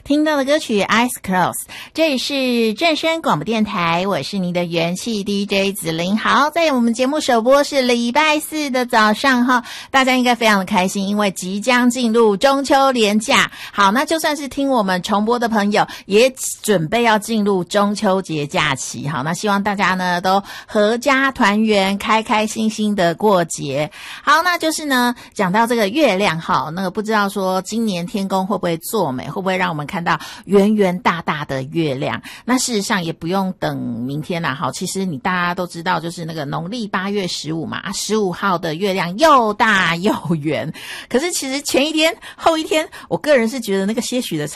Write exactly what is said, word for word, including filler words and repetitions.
听到的歌曲 Eyes Closed， 这里是正声广播电台，我是你的元气 D J 子琳。好，在我们节目首播是礼拜四的早上哈，大家应该非常的开心，因为即将进入中秋连假。好，那就算是听我们重播的朋友，也准备要进入中秋节假期。好，那希望大家呢都阖家团圆，开开心心的过节。好，那就是呢讲到这个月亮哈，那个不知道说今年天公会不会作美，会不会让我们看到圆圆大大的月亮。那事实上也不用等明天啦，好，其实你大家都知道就是那个农历八月十五嘛，十五号的月亮又大又圆。可是其实前一天后一天，我个人是觉得那个些许的